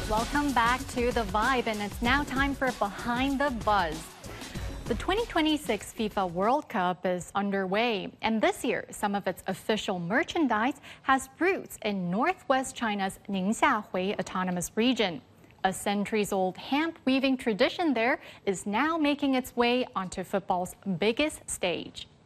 Welcome back to The Vibe, and it's now time for Behind the Buzz. The 2026 FIFA World Cup is underway, and this year, some of its official merchandise has roots in northwest China's Ningxia Autonomous Region. A centuries-old hemp weaving tradition there is now making its way onto football's biggest stage.